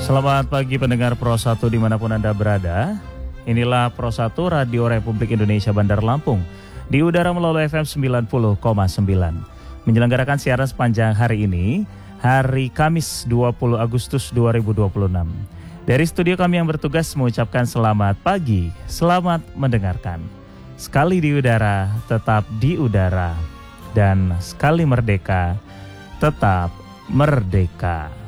Selamat pagi pendengar Pro 1 dimanapun Anda berada. Inilah Pro 1 Radio Republik Indonesia Bandar Lampung di udara melalui FM 90,9. Menyelenggarakan siaran sepanjang hari ini, hari Kamis 20 Agustus 2026. Dari studio kami yang bertugas mengucapkan selamat pagi, selamat mendengarkan. Sekali di udara, tetap di udara. Dan sekali merdeka, tetap merdeka.